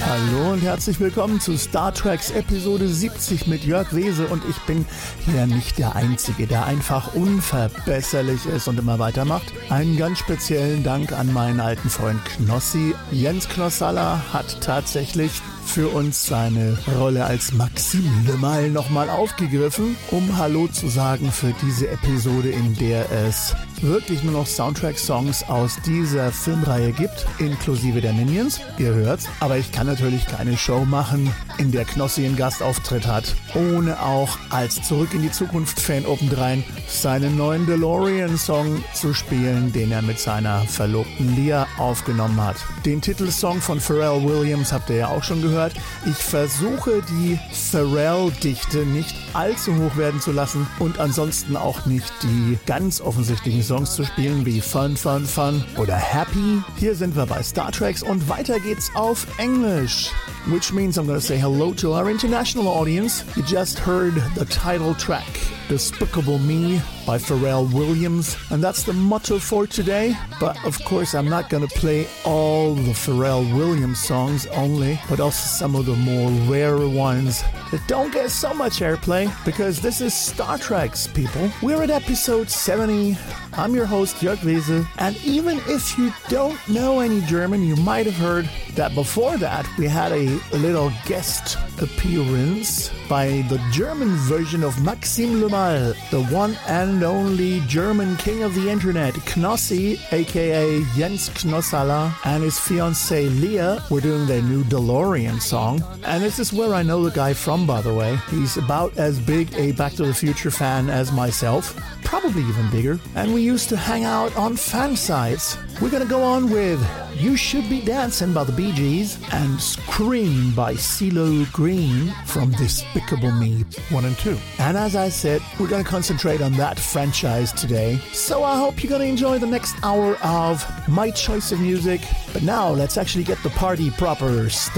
Hallo und herzlich willkommen zu Star Treks Episode 70 mit Jörg Wese, und ich bin hier nicht der Einzige, der einfach unverbesserlich ist und immer weitermacht. Einen ganz speziellen Dank an meinen alten Freund Knossi. Jens Knossalla hat tatsächlich für uns seine Rolle als Maxime Le Mal nochmal aufgegriffen, um Hallo zu sagen für diese Episode, in der es wirklich nur noch Soundtrack-Songs aus dieser Filmreihe gibt, inklusive der Minions, ihr hört's. Aber ich kann natürlich keine Show machen, in der Knossi einen Gastauftritt hat, ohne auch als Zurück in die Zukunft-Fan obendrein seinen neuen DeLorean-Song zu spielen, den er mit seiner Verlobten Leah aufgenommen hat. Den Titelsong von Pharrell Williams habt ihr ja auch schon gehört. Ich versuche, die Pharrell-Dichte nicht allzu hoch werden zu lassen und ansonsten auch nicht die ganz offensichtlichen Songs zu spielen wie Fun, Fun, Fun oder Happy. Hier sind wir bei Star Treks und weiter geht's auf Englisch. Which means I'm going to say hello to our international audience. You just heard the title track, Despicable Me by Pharrell Williams, and that's the motto for today. But of course I'm not going to play all the Pharrell Williams songs only, but also some of the more rare ones that don't get so much airplay, because this is Star Treks, people. We're at episode 70. I'm your host, Jörg Wese, and even if you don't know any German, you might have heard that before that we had a little guest appearance by the German version of Maxime Le Mal, the one and only German king of the internet. Knossi, aka Jens Knossalla, and his fiancée Leah were doing their new DeLorean song. And this is where I know the guy from, by the way. He's about as big a Back to the Future fan as myself, probably even bigger. And we used to hang out on fan sites. We're gonna go on with You Should Be Dancing by the Bee Gees and Scream by CeeLo Green from Despicable Me 1 and 2. And as I said, we're gonna concentrate on that franchise today. So I hope you're gonna enjoy the next hour of my choice of music. But now let's actually get the party proper started.